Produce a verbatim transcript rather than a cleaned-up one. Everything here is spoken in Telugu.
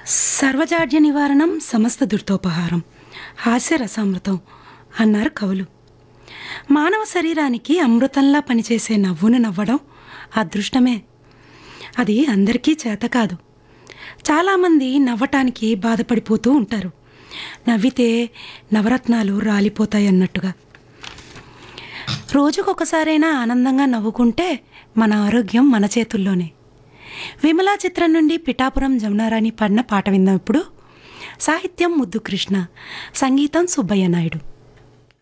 సర్వజాడ్య నివారణం సమస్త దుర్తోపహారం, హాస్యరసామృతం అన్నారు కవులు. మానవ శరీరానికి అమృతంలా పనిచేసే నవ్వును నవ్వడం అదృష్టమే. అది అందరికీ చేత కాదు. చాలామంది నవ్వటానికి బాధపడిపోతూ ఉంటారు. నవ్వితే నవరత్నాలు రాలిపోతాయన్నట్టుగా. రోజుకొకసారైనా ఆనందంగా నవ్వుకుంటే మన ఆరోగ్యం మన చేతుల్లోనే. విమలా చిత్రం నుండి పిఠాపురం జమునారాణి పాడిన పాట విందాం ఇప్పుడు. సాహిత్యం ముద్దు కృష్ణ, సంగీతం సుబ్బయ్య నాయుడు.